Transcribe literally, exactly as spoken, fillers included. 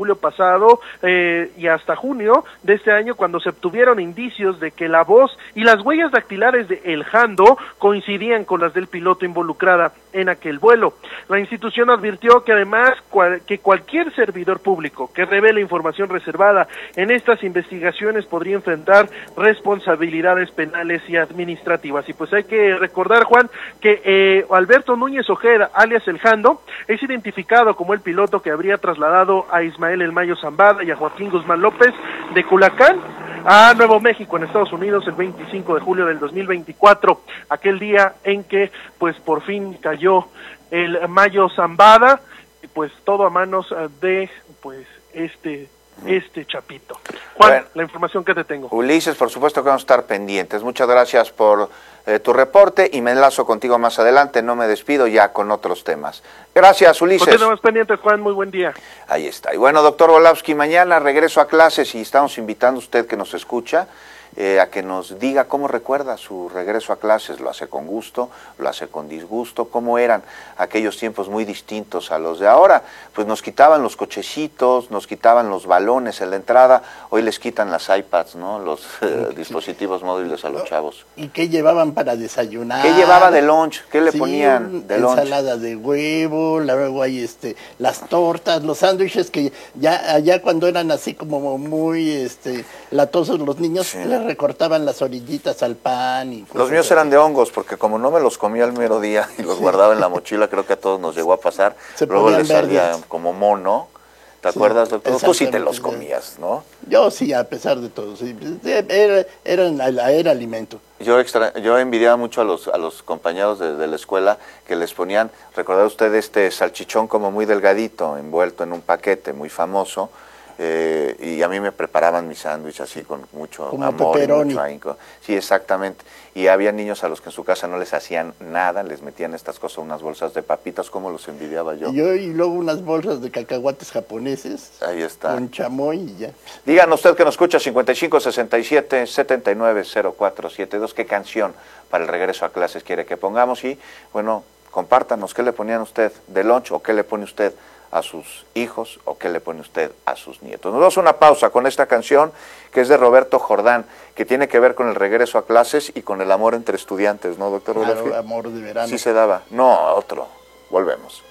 julio pasado eh, y hasta junio de este año, cuando se obtuvieron indicios de que la voz y las huellas dactilares de El Jando coincidían con las del piloto involucrada en aquel vuelo. La institución advirtió que además cual, que cualquier servidor público que revele información reservada en estas investigaciones podría enfrentar responsabilidades penales y administrativas. Y pues hay que recordar, Juan, que eh, Alberto Núñez Ojeda, alias El Jando, es identificado como el piloto que habría trasladado a Ismael El Mayo Zambada y a Joaquín Guzmán López de Culacán a Nuevo México, en Estados Unidos, el veinticinco de julio del dos mil veinticuatro, aquel día en que pues por fin cayó el Mayo Zambada, y pues todo a manos de pues este este chapito. Juan, bueno, la información que te tengo. Ulises, por supuesto que vamos a estar pendientes. Muchas gracias por eh, tu reporte y me enlazo contigo más adelante. No me despido ya con otros temas. Gracias, Ulises. Continuamos pendientes, Juan. Muy buen día. Ahí está. Y bueno, doctor Volávsky, mañana regreso a clases y estamos invitando a usted que nos escucha eh, a que nos diga cómo recuerda su regreso a clases. ¿Lo hace con gusto? ¿Lo hace con disgusto? ¿Cómo eran aquellos tiempos muy distintos a los de ahora? Pues nos quitaban los cochecitos, nos quitaban los balones en la entrada, hoy les quitan las iPads, ¿no? Los eh, dispositivos móviles a los chavos. ¿Y qué llevaban para desayunar? ¿Qué llevaba de lunch? ¿Qué le sí, ponían de lunch? Ensalada de huevo, luego hay este, las tortas, los sándwiches que ya allá cuando eran así como muy este latosos los niños, sí, les recortaban las orillitas al pan. Y los míos así eran de hongos, porque como no me los comía al mero día y los sí guardaba en la mochila, creo que a todos nos llegó a pasar, se luego les salía verdes como mono. ¿Te sí, acuerdas, doctor? Tú sí te los comías, ¿no? Yo sí, a pesar de todo, sí. Era, era, era alimento. Yo extra, yo envidiaba mucho a los a los compañeros de, de la escuela que les ponían, ¿recuerda usted este salchichón como muy delgadito, envuelto en un paquete muy famoso? Eh, y a mí me preparaban mi sándwich así con mucho como amor pepperoni. Y mucho ahínco. Sí, exactamente. Y había niños a los que en su casa no les hacían nada, les metían estas cosas, unas bolsas de papitas, como los envidiaba yo. Y yo y luego unas bolsas de cacahuates japoneses. Ahí está. Con chamoy y ya. Díganos usted que nos escucha, cincuenta y cinco, sesenta y siete, setenta y nueve, cero cuatro setenta y dos, qué canción para el regreso a clases quiere que pongamos y, bueno, compártanos qué le ponían usted de lunch o qué le pone usted a sus hijos o qué le pone usted a sus nietos. Nos damos una pausa con esta canción que es de Roberto Jordán, que tiene que ver con el regreso a clases y con el amor entre estudiantes, ¿no, doctor? Claro, amor de verano. Sí se daba. No, otro. Volvemos.